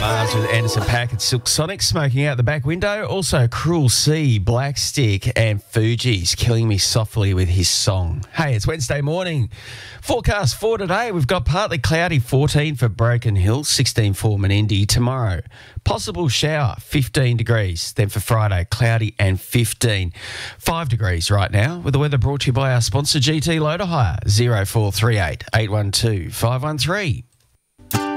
Mars with Anderson .Paak and Silk Sonic smoking out the back window. Also, Cruel Sea, Black Stick and Fugees killing me softly with his song. Hey, it's Wednesday morning. Forecast for today, we've got partly cloudy, 14 for Broken Hill, 16 for Menindee. Tomorrow, possible shower, 15 degrees. Then for Friday, cloudy and 15. 5 degrees right now, with the weather brought to you by our sponsor GT Loader Hire, 0438 812 513.